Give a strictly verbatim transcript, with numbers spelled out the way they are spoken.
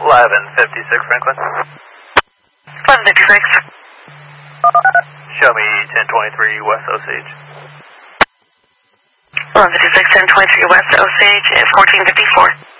eleven fifty-six, Franklin. eleven fifty-six. Show me ten twenty-three West Osage. eleven fifty-six, ten twenty-three West Osage, fourteen fifty-four.